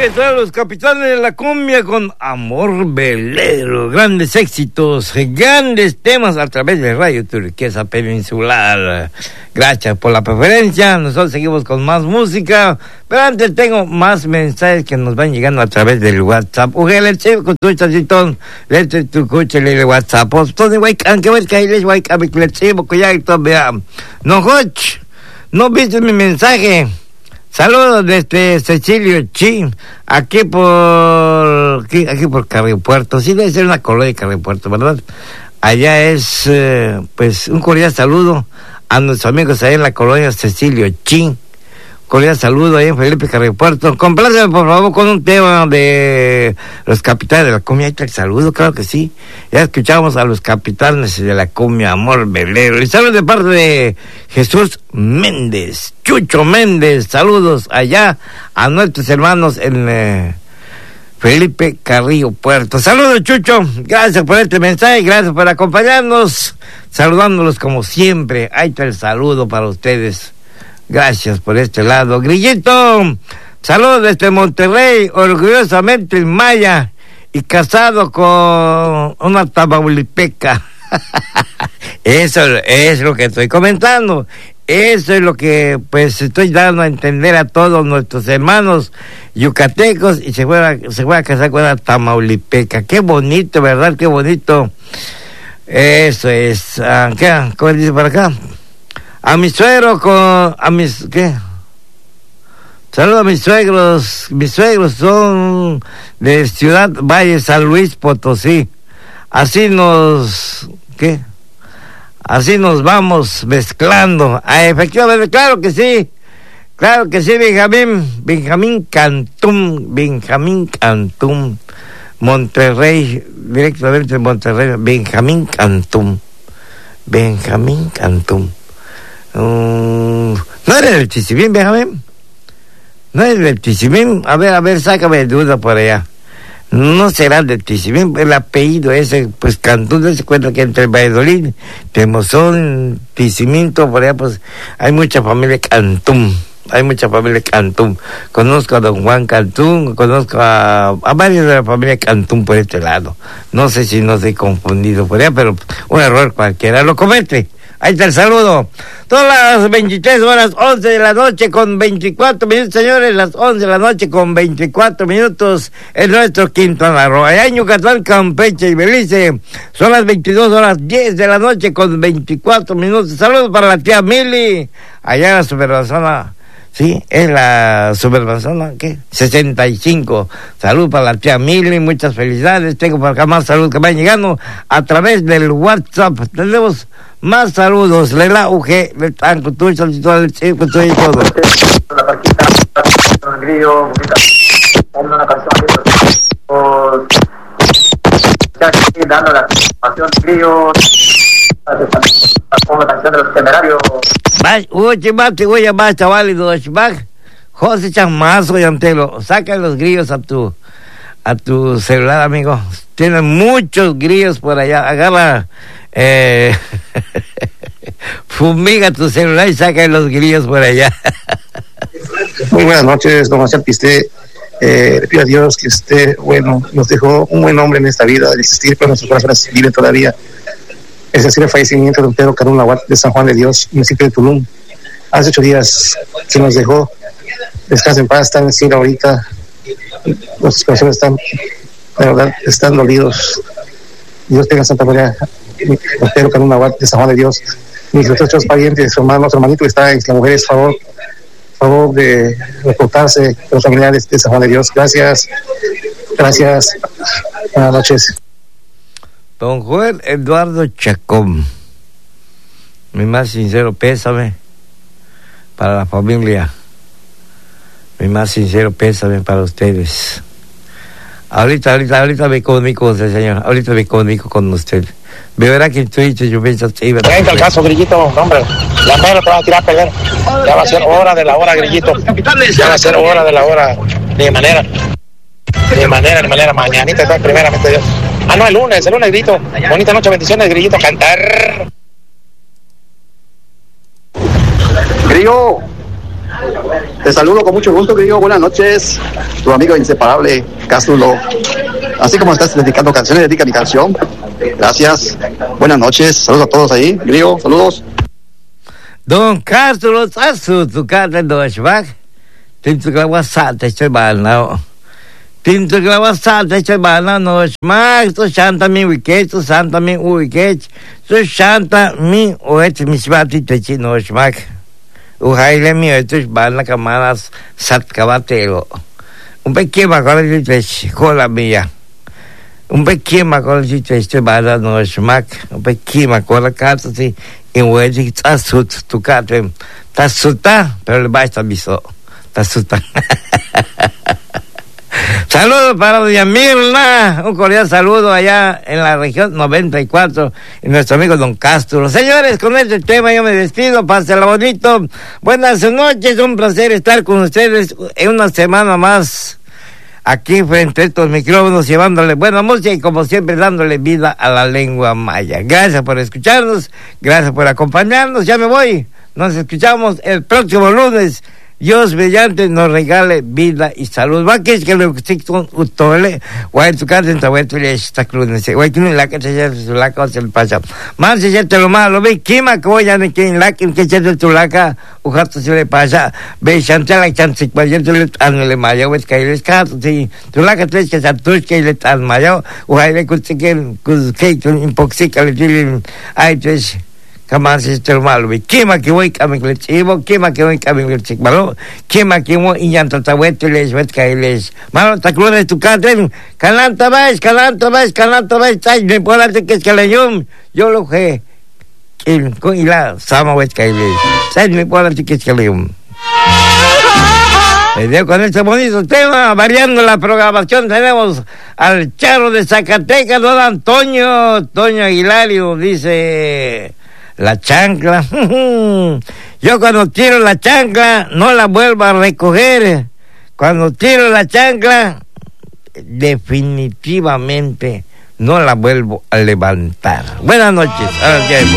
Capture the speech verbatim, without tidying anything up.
Son los capitanes de la cumbia con Amor Velero. Grandes éxitos, grandes temas a través de Radio Turquesa Peninsular. Gracias por la preferencia. Nosotros seguimos con más música. Pero antes tengo más mensajes que nos van llegando a través del WhatsApp. Ujele, chico, con tu chasitón. Lete tu coche, le WhatsApp. Entonces, güey, aunque voy a caerles, güey, a mi chico, que ya esto vea. No, Joch, no viste mi mensaje. Saludos desde Cecilio Chi, aquí por aquí, aquí por Carrillo Puerto. Sí, debe ser una colonia de Carrillo Puerto, ¿verdad? Allá es, eh, pues, un cordial saludo a nuestros amigos ahí en la colonia Cecilio Chi. Cordial saludo ahí en Felipe Carrillo Puerto. Compláceme, por favor, con un tema de los capitanes de la cumbia. Ahí está el saludo, claro que sí. Ya escuchamos a los capitanes de la cumbia, Amor Velero. Y saludos de parte de Jesús Méndez, Chucho Méndez. Saludos allá a nuestros hermanos en eh, Felipe Carrillo Puerto. Saludos, Chucho. Gracias por este mensaje, gracias por acompañarnos. Saludándolos como siempre. Ahí está el saludo para ustedes. Gracias por este lado. Grillito, saludos desde Monterrey, orgullosamente maya y casado con una tamaulipeca. Eso es lo que estoy comentando. Eso es lo que pues estoy dando a entender a todos nuestros hermanos yucatecos, y se fue a, se fue a casar con una tamaulipeca. Qué bonito, ¿verdad? Qué bonito. Eso es. Uh, ¿Qué? ¿Cómo dice por acá? A mi suegro con... a mis... ¿qué? Saludos a mis suegros. Mis suegros son de Ciudad Valle, San Luis Potosí. Así nos... ¿qué? Así nos vamos mezclando. Ah, efectivamente, claro que sí. Claro que sí, Benjamín. Benjamín Cantún. Benjamín Cantún. Monterrey. Directamente de Monterrey. Benjamín Cantún. Benjamín Cantún. Um, ¿No eres del Tizimín, Benjamín? ¿No eres del Tizimín? A ver, a ver, sácame de duda por allá. No será del Tizimín, el apellido ese, pues Cantún, se cuenta que entre Valladolid, Temozón, Tizimín, todo por allá, pues hay mucha familia Cantún. Hay mucha familia Cantún. Conozco a don Juan Cantún, conozco a, a varios de la familia Cantún por este lado. No sé si no estoy confundido por allá, pero un error cualquiera lo comete. Ahí está el saludo. Todas las veintitrés horas, once de la noche con veinticuatro minutos, señores, las once de la noche con veinticuatro minutos en nuestro Quintana Roo. Allá en Yucatán, Campeche y Belice, son las veintidós horas, diez de la noche con veinticuatro minutos. Saludos para la tía Mili, allá en la supermanzana. Sí, es la supermanzana, ¿qué? sesenta y cinco. Salud para la tía Mili, muchas felicidades. Tengo por acá más salud que van llegando a través del WhatsApp. Tenemos más saludos. Lela U G, le tanco, tú, todo el circo, todo y todo. La parquita, un grillo, bonita. Una canción, dando la pasión grillo. Una canción de los Temerarios. Uy, mate, voy a más chavales, José Chamazo y Antelo, saca los grillos a tu a tu celular, amigo. Tienen muchos grillos por allá. Agarra, eh, fumiga tu celular y saca los grillos por allá. Muy buenas noches, don Marcial Piste. Eh, le pido a Dios que esté bueno, nos dejó un buen hombre en esta vida, de existir, pero nuestros corazones viven todavía. Es decir, el fallecimiento de don Pedro Carún Nahuatl de San Juan de Dios, municipio de Tulum. Hace ocho días que nos dejó. Descansa en paz, está en el cielo ahorita. Nuestros corazones están, la verdad, están dolidos. Dios tenga Santa María, don Pedro Carún Nahuatl de San Juan de Dios. Mis otros parientes, su hermano, su hermanito que está en las mujeres, favor, favor de reportarse con los familiares de San Juan de Dios. Gracias. Gracias. Buenas noches. Don Joel Eduardo Chacón, mi más sincero pésame para la familia, mi más sincero pésame para ustedes. Ahorita, ahorita, ahorita me comunico con usted, señor, ahorita me comunico con usted. Me verá que estoy dicho, yo pienso que iba a... Venga el caso, Grillito, hombre, la madre te va a tirar a pelear. Ya va a ser hora de la hora, Grillito. Ya va a ser hora de la hora, de manera. De manera, de manera, mañanita, primeramente Dios. Ah, no, el lunes, el lunes, Grito. Bonita noche, bendiciones, Grillito, cantar. Grillo, Te saludo con mucho gusto, querido. Buenas noches. Tu amigo inseparable, Cástulo. Así como estás dedicando canciones, dedica mi canción. Gracias. Buenas noches. Saludos a todos ahí. Grillo, saludos. Don Cástulo, Sasu, tu cara de Oshbach. Tinto que la WhatsApp, estoy balnao. Tinto que la WhatsApp, estoy balnao. No Oshbach, tu shanta mi wicket, tu santa mi wicket. Tu shanta mi oet misbati techi no Oshbach. Uhaile mi oetus balna kamanas sat kabatelo. Un pequeño macolo di techi, cola mia. Un pequeño macolo di techi, balna no Oshbach. Un pequeño macolo cazzo si. In wedi tasut tu cate tasuta pero le basta biso tasuta. Saludos para doña Mirna, un cordial saludo allá en la región noventa y cuatro y nuestro amigo don Castro. Señores, con este tema yo me despido, pásenla bonito, buenas noches, un placer estar con ustedes en una semana más aquí frente a estos micrófonos, llevándole buena música y como siempre dándole vida a la lengua maya. Gracias por escucharnos, gracias por acompañarnos, ya me voy, nos escuchamos el próximo lunes. Dios mediante nos regale vida y salud. Va que es que lo que con utole, guay tu casa en tabueto y esta cruz, guay que no la que se hace su laca o se le pasa. Más se siente lo malo, ve quima que voy a ne que en la que se hace tu laca, o jato se le pasa, ve chantela y chantic, vaya tu le tan le mayo, ves que les cato, si tu laca tres que se atus que le tan mayo, o hay le que que tu impoxica le tienen, ay tres. Kamar sistem malu, kima kiwai kami kelecik, ibu kima kiwai kami kelecik malu, kima kiwai inyan tertawet tulis wet kailis, malu tak keluar itu kadang, kanan tabas, kanan tabas, kanan tabas, saya ni pola tekis kalayum, yo lo he, kim ko ila sama wet kailis, saya ni pola tekis kalayum. Con este bonito tema, variando la programación, tenemos al charro de Zacatecas, don Antonio, Toño Aguilario, dice... La chancla, yo cuando tiro la chancla no la vuelvo a recoger. Cuando tiro la chancla definitivamente no la vuelvo a levantar. Buenas noches. Ahora ya